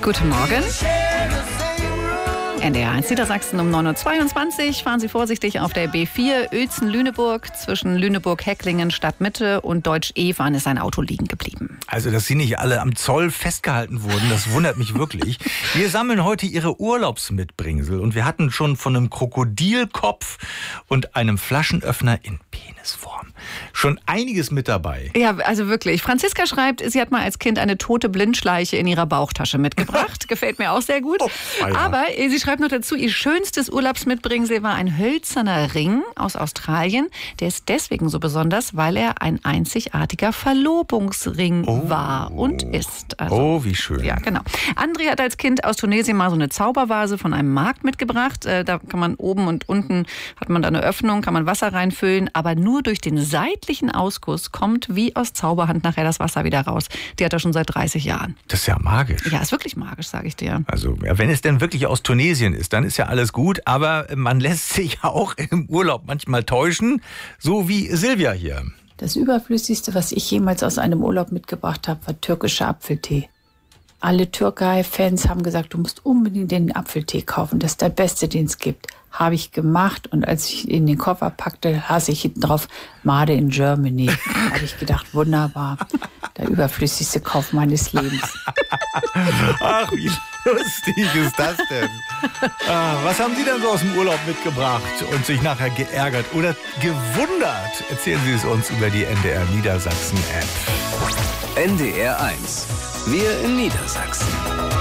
Guten Morgen. NDR 1 Niedersachsen um 9.22 Uhr. Fahren Sie vorsichtig auf der B4 Uelzen-Lüneburg. Zwischen Lüneburg-Hecklingen Stadtmitte und Deutsch-Efan ist ein Auto liegen geblieben. Also, dass Sie nicht alle am Zoll festgehalten wurden, das wundert mich wirklich. Wir sammeln heute Ihre Urlaubsmitbringsel und wir hatten schon von einem Krokodilkopf und einem Flaschenöffner in Penisform schon einiges mit dabei. Ja, also wirklich. Franziska schreibt, sie hat mal als Kind eine tote Blindschleiche in ihrer Bauchtasche mitgebracht. Gefällt mir auch sehr gut. Ja. Aber sie schreibt noch dazu, ihr schönstes Urlaubsmitbringsel war ein hölzerner Ring aus Australien. Der ist deswegen so besonders, weil er ein einzigartiger Verlobungsring war und ist. Also, wie schön. Ja, genau. André hat als Kind aus Tunesien mal so eine Zaubervase von einem Markt mitgebracht. Da kann man oben und unten, hat man da eine Öffnung, kann man Wasser reinfüllen, aber nur durch den seitlichen Ausguss kommt wie aus Zauberhand nachher das Wasser wieder raus. Die hat er schon seit 30 Jahren. Das ist ja magisch. Ja, ist wirklich magisch, sage ich dir. Also, ja, wenn es denn wirklich aus Tunesien ist, dann ist ja alles gut, aber man lässt sich auch im Urlaub manchmal täuschen, so wie Silvia hier. Das Überflüssigste, was ich jemals aus einem Urlaub mitgebracht habe, war türkischer Apfeltee. Alle Türkei-Fans haben gesagt, du musst unbedingt den Apfeltee kaufen, das ist der beste, den es gibt. Habe ich gemacht und als ich in den Koffer packte, las ich hinten drauf, Made in Germany. Da habe ich gedacht, wunderbar, der überflüssigste Kauf meines Lebens. Ach, wie lustig ist das denn? Was haben Sie denn so aus dem Urlaub mitgebracht und sich nachher geärgert oder gewundert? Erzählen Sie es uns über die NDR Niedersachsen App. NDR 1. Wir in Niedersachsen.